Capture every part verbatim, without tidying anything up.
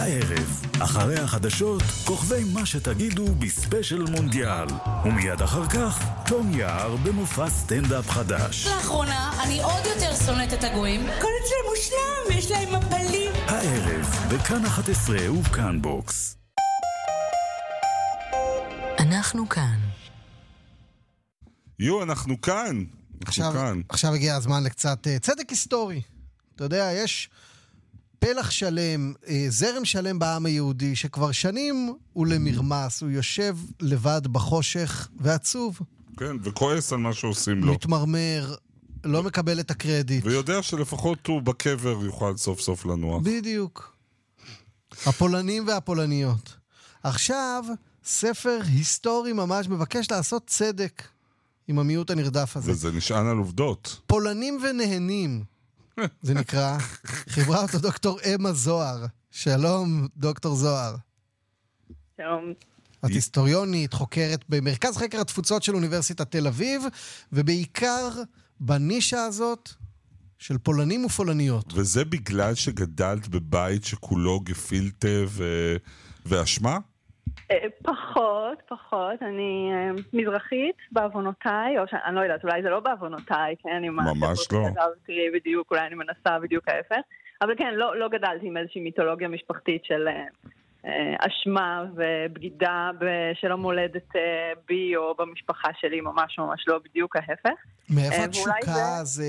הערב, אחרי החדשות, כוכבי מה שתגידו בספיישל מונדיאל. ומיד אחר כך, תום יער במופע סטנדאפ חדש. לאחרונה, אני עוד יותר שונאת את הגויים. כל אצלם מושלם, יש להם מפלים. הערב, בכאן אחת עשרה ובכאן בוקס. אנחנו כאן. יו, אנחנו כאן. עכשיו, כאן. עכשיו הגיע הזמן לקצת uh, צדק היסטורי. אתה יודע, יש פלח שלם, uh, זרם שלם בעם היהודי, שכבר שנים הוא למרמס, הוא יושב לבד בחושך ועצוב. כן, וכועס על מה שעושים לו. מתמרמר, לא מקבל את הקרדיט. ויודע שלפחות הוא בקבר יוכל סוף סוף לנוח. בדיוק. הפולנים והפולניות. עכשיו, ספר היסטורי ממש מבקש לעשות צדק עם המיעוט הנרדף הזה. וזה נשען על עובדות. פולנים ונהנים, זה נקרא. חברה אותו דוקטור אמה זוהר. שלום, דוקטור זוהר. שלום. את היסטוריונית, חוקרת במרכז חקר התפוצות של אוניברסיטת תל אביב, ובעיקר בנישה הזאת של פולנים ופולניות. וזה בגלל שגדלת בבית שכולו גפילטה ו... ואשמה? פחות, פחות. אני מזרחית בעוונותיי, או שאני לא יודעת, אולי זה לא בעוונותיי, כן? ממש לא. תראי בדיוק, אולי אני מנסה בדיוק ההפך. אבל כן, לא, לא גדלתי עם איזושהי מיתולוגיה משפחתית של אשמה ובגידה של המולדת בי או במשפחה שלי, ממש ממש לא, בדיוק ההפך. מאיפה התשוקה זה...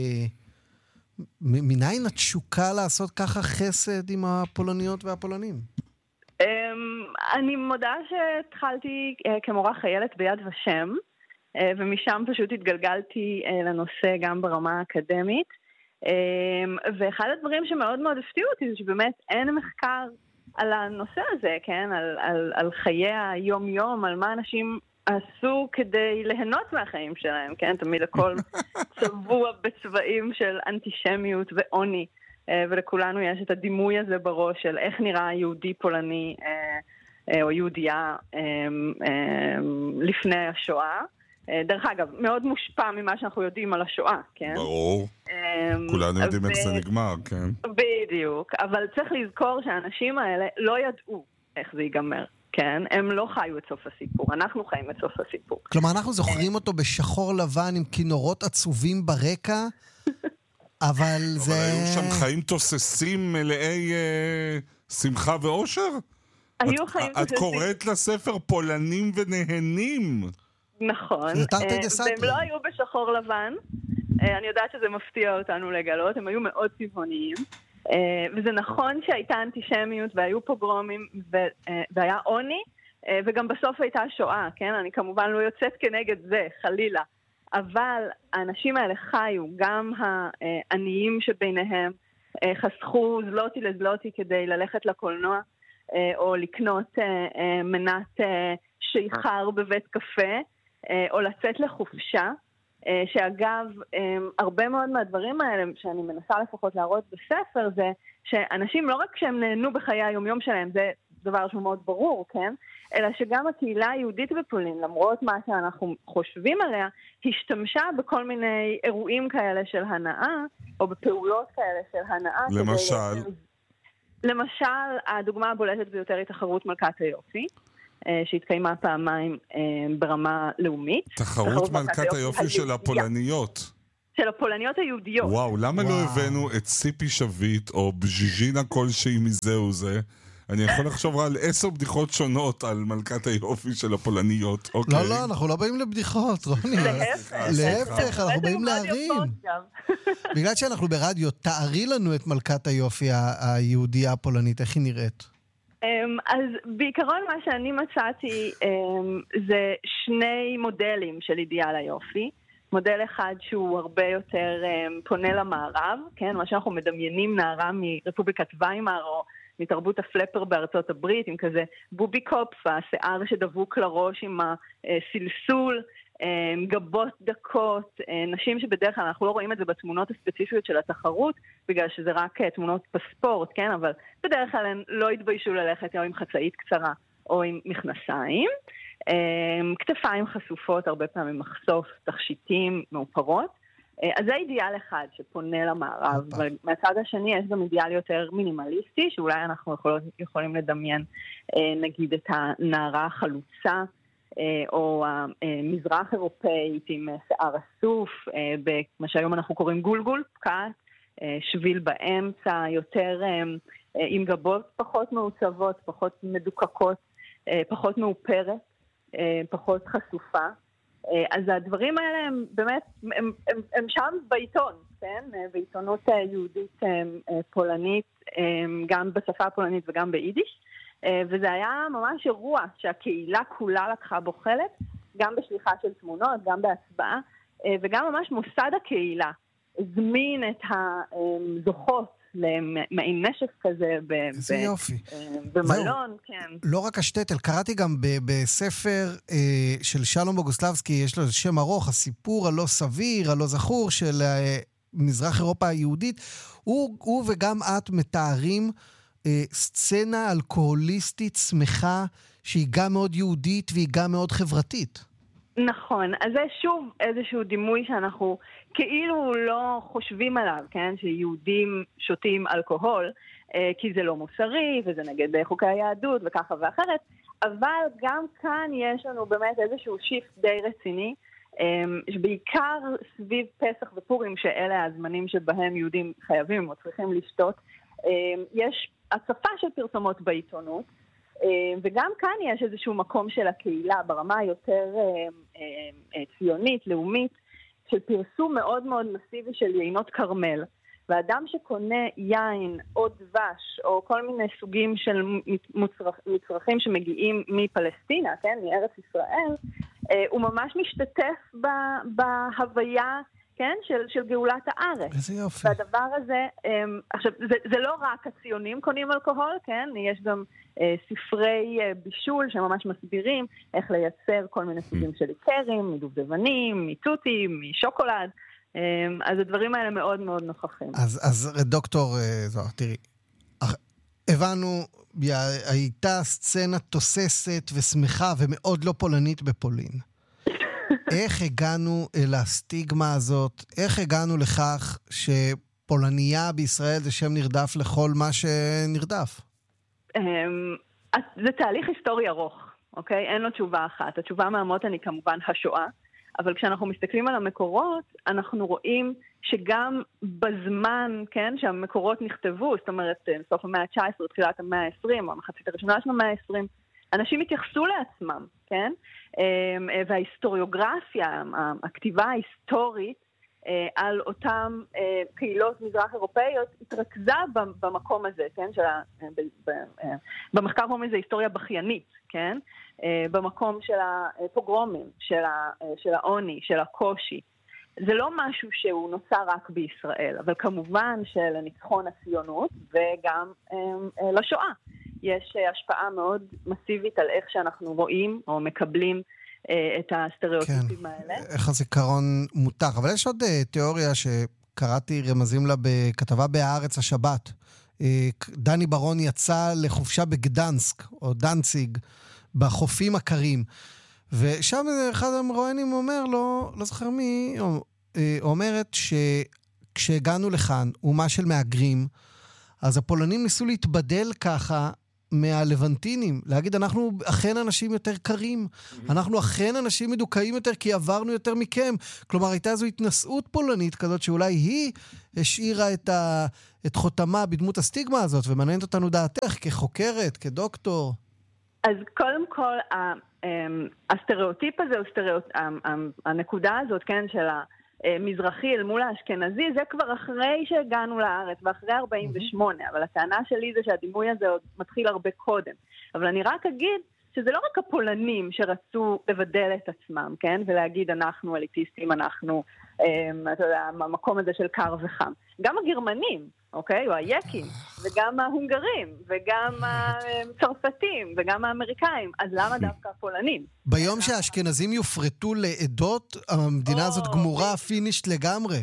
מניין התשוקה לעשות ככה חסד עם הפולניות והפולנים? אני מודה שהתחלתי כמורה חיילת ביד ושם, ומשם פשוט התגלגלתי לנושא גם ברמה האקדמית, ואחד הדברים שמאוד מאוד הפתיעו אותי זה שבאמת אין מחקר על הנושא הזה, כן? על, על, על חיי היום-יום, על מה אנשים עשו כדי ליהנות מהחיים שלהם, כן? תמיד הכל צבוע בצבעים של אנטישמיות ועוני, ולכולנו יש את הדימוי הזה בראש של איך נראה יהודי פולני או יהודייה לפני השואה. דרך אגב, מאוד מושפע ממה שאנחנו יודעים על השואה, כן? ברור. כולנו יודעים איך זה נגמר, כן? בדיוק. אבל צריך לזכור שהאנשים האלה לא ידעו איך זה ייגמר, כן? הם לא חיו את סוף הסיפור. אנחנו חיים את סוף הסיפור. כלומר, אנחנו זוכרים אותו בשחור לבן עם כינורות עצובים ברקע, אבל זה... אבל היו שם חיים תוססים מלאי אה, שמחה ואושר? היו את, חיים את תוססים. את קוראת לספר פולנים ונהנים. נכון. זה תרתי והם דסתרי. לא היו בשחור לבן. אני יודעת שזה מפתיע אותנו לגלות. הם היו מאוד צבעוניים. וזה נכון שהייתה אנטישמיות והיו פוגרומים והיה עוני, וגם בסוף הייתה שואה, כן? אני כמובן לא יוצאת כנגד זה, חלילה. אבל האנשים האלה חיו, גם העניים שביניהם חסכו זלוטי לזלוטי כדי ללכת לקולנוע, או לקנות מנת שיחר בבית קפה, או לצאת לחופשה, שאגב, הרבה מאוד מהדברים האלה, שאני מנסה לפחות להראות בספר, זה שאנשים לא רק שהם נהנו בחיי היומיום שלהם, זה דבר שהוא מאוד ברור, כן? אלא שגם הקהילה היהודית בפולין, למרות מה שאנחנו חושבים עליה, השתמשה בכל מיני אירועים כאלה של הנאה, או בפעולות כאלה של הנאה. למשל? כדי... למשל, הדוגמה הבולטת ביותר היא תחרות מלכת היופי, שהתקיימה פעמיים ברמה לאומית. תחרות מלכת היופי של הפולניות. של הפולניות היהודיות. וואו, למה לא הבאנו את ציפי שביט או בז'יז'ינה כלשהי מזהו זה? אני יכול לחשוב על עשר בדיחות שונות על מלכת היופי של הפולניות. לא, לא, אנחנו לא באים לבדיחות, רוני. להפך. להפך, אנחנו באים להרים. בגלל שאנחנו ברדיו, תארי לנו את מלכת היופי היהודייה הפולנית, איך היא נראית? אז בעיקרון מה שאני מצאתי זה שני מודלים של אידיאל היופי. מודל אחד שהוא הרבה יותר פונה למערב, כן? מה שאנחנו מדמיינים נערה מרפובליקת ויימאר או מתרבות הפלפר בארצות הברית, עם כזה בובי קופ, השיער שדבוק לראש עם הסלסול, גבות דקות, נשים שבדרך כלל אנחנו לא רואים את זה בתמונות הספציפיות של התחרות, בגלל שזה רק תמונות בספורט, כן? אבל בדרך כלל הן לא התביישו ללכת או עם חצאית קצרה או עם מכנסיים. כתפיים חשופות, הרבה פעמים מחשוף, תכשיטים, מאופרות. אז זה אידיאל אחד שפונה למערב, אבל מהצד השני יש גם אידיאל יותר מינימליסטי, שאולי אנחנו יכולים, יכולים לדמיין נגיד את הנערה החלוצה, או המזרח אירופאית עם שיער אסוף, במה שהיום אנחנו קוראים גולגול, פקעת, שביל באמצע, יותר עם גבות פחות מעוצבות, פחות מדוקקות, פחות מאופרת, פחות חשופה. אז הדברים האלה הם באמת, הם, הם, הם שם בעיתון, כן? בעיתונות יהודית פולנית, גם בשפה הפולנית וגם ביידיש. וזה היה ממש אירוע שהקהילה כולה לקחה בו חלק, גם בשליחה של תמונות, גם בהצבעה, וגם ממש מוסד הקהילה הזמין את הזוכות למעין נשק כזה ב- איזה ב- יופי. במלון, כן. לא רק השטטל, קראתי גם ב- בספר אה, של שלום בוגוסלבסקי, יש לו שם ארוך, הסיפור הלא סביר, הלא זכור של אה, מזרח אירופה היהודית. הוא, הוא וגם את מתארים אה, סצנה אלכוהוליסטית שמחה, שהיא גם מאוד יהודית והיא גם מאוד חברתית. נכון, אז זה שוב איזשהו דימוי שאנחנו כאילו לא חושבים עליו, כן? שיהודים שותים אלכוהול, אה, כי זה לא מוסרי וזה נגד חוקי היהדות וככה ואחרת, אבל גם כאן יש לנו באמת איזשהו שיפט די רציני, אה, שבעיקר סביב פסח ופורים, שאלה הזמנים שבהם יהודים חייבים או צריכים לשתות, אה, יש הצפה של פרסומות בעיתונות, וגם כאן יש איזשהו מקום של הקהילה ברמה היותר ציונית, לאומית, של פרסום מאוד מאוד מסיבי של יינות קרמל. ואדם שקונה יין או דבש או כל מיני סוגים של מצרכים שמגיעים מפלסטינה, כן, מארץ ישראל, הוא ממש משתתף בהוויה, כן, של, של גאולת הארץ. איזה יופי. והדבר הזה, עכשיו, זה, זה לא רק הציונים קונים אלכוהול, כן, יש גם ספרי בישול שממש מסבירים איך לייצר כל מיני סוגים של איקרים, מדובדבנים, מתותים, משוקולד, אז הדברים האלה מאוד מאוד נוכחים. אז, אז דוקטור זוהר, תראי, הבנו, הייתה סצנה תוססת ושמחה ומאוד לא פולנית בפולין. איך הגענו אל הסטיגמה הזאת? איך הגענו לכך שפולניה בישראל זה שם נרדף לכל מה שנרדף? זה תהליך היסטורי ארוך, אוקיי? אין לו תשובה אחת. התשובה מהמות היא כמובן השואה, אבל כשאנחנו מסתכלים על המקורות, אנחנו רואים שגם בזמן, כן, שהמקורות נכתבו, זאת אומרת, סוף המאה ה-תשע עשרה, תחילת המאה ה-עשרים, או המחצית הראשונה של המאה ה-עשרים, אנשים התייחסו לעצמם, כן? וההיסטוריוגרפיה, הכתיבה ההיסטורית על אותם קהילות מזרח אירופאיות התרכזה במקום הזה, כן? של במחקר קוראים לזה היסטוריה בכיינית, כן? במקום של הפוגרומים, של העוני, של הקושי. זה לא משהו שהוא נוצר רק בישראל, אבל כמובן שלניצחון הציונות וגם לשואה. יש השפעה מאוד מסיבית על איך שאנחנו רואים או מקבלים את הסטריאוטיפים כן. האלה. איך הזיכרון מותח. אבל יש עוד תיאוריה שקראתי רמזים לה בכתבה בהארץ השבת. דני ברון יצא לחופשה בגדנסק, או דנציג, בחופים הקרים. ושם אחד המרואיינים אומר לו, לא זוכר מי, אומרת שכשהגענו לכאן, אומה של מאגרים, אז הפולנים ניסו להתבדל ככה מהלבנטינים, להגיד אנחנו אכן אנשים יותר קרים, אנחנו אכן אנשים מדוכאים יותר כי עברנו יותר מכם. כלומר הייתה איזו התנסות פולנית כזאת שאולי היא השאירה את, ה, את חותמה בדמות הסטיגמה הזאת, ומעניינת אותנו דעתך כחוקרת, כדוקטור. אז קודם כל הסטריאוטיפ הזה, הנקודה הזאת, כן, של המזרחי אל מול האשכנזי, זה כבר אחרי שהגענו לארץ, ואחרי ארבעים ושמונה, אבל הטענה שלי זה שהדימוי הזה עוד מתחיל הרבה קודם. אבל אני רק אגיד שזה לא רק הפולנים שרצו לבדל את עצמם, כן, ולהגיד אנחנו אליטיסטים, אנחנו, אתה יודע, המקום הזה של קר וחם. גם הגרמנים, אוקיי, או היקים, וגם ההונגרים, וגם הצרפתים, וגם האמריקאים. אז למה דווקא הפולנים? ביום שהאשכנזים יופרטו לעדות, המדינה הזאת גמורה פינישט לגמרי.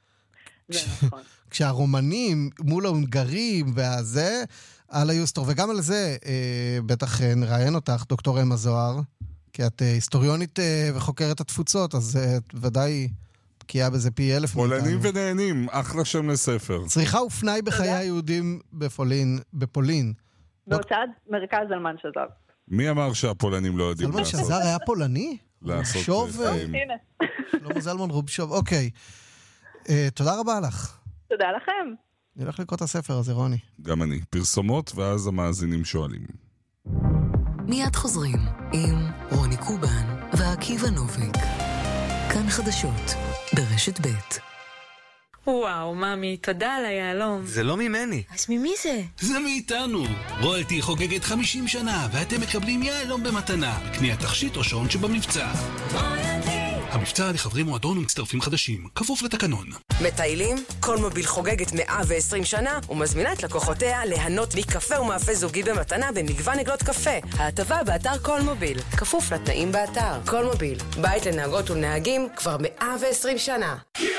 זה נכון. כשהרומנים מול ההונגרים והזה, על היוסטור, וגם על זה בטח נראיין אותך, דוקטור אמה זוהר, כי את היסטוריונית וחוקרת התפוצות, אז את ודאי בקיאה בזה פי אלף מאיתנו. פולנים ונהנים, אחלה שם לספר. צריכה ופנאי בחיי היהודים בפולין, בפולין. בהוצאת מרכז זלמן שזר. מי אמר שהפולנים לא יודעים זלמן לעשות? שזר היה פולני? לעשות שוב, חיים. הנה. שלמה זלמן רובשוב, אוקיי. אה, תודה רבה לך. תודה לכם. אני הולך לקרוא את הספר הזה, רוני. גם אני. פרסומות ואז המאזינים שואלים. מיד חוזרים עם רוני קובן ועקיבא נוביק. כאן חדשות ברשת ב'. וואו, ממי, תודה על היעלום. זה לא ממני. אז ממי זה? זה מאיתנו. רויאלטי חוגגת חמישים שנה, ואתם מקבלים יעלום במתנה. קניית תכשיט או שעון שבמבצע. רויאלטי. המבצע לחברי מועדון ומצטרפים חדשים, כפוף לתקנון. מטיילים? קולמוביל חוגגת מאה ועשרים שנה ומזמינה את לקוחותיה ליהנות מקפה ומאפה זוגי במתנה במגוון עגלות קפה. ההטבה באתר קולמוביל, כפוף לתנאים באתר. קולמוביל, בית לנהגות ולנהגים כבר מאה ועשרים שנה.